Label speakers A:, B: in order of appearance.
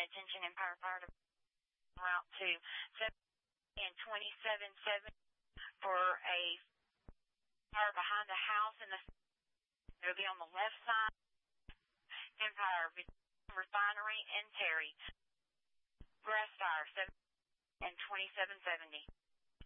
A: attention Empire Fire Department route to 7 and 2770 for a fire behind the house in the it'll be on the left side. Empire Refinery and Terry. Grass fire 7 and 2770.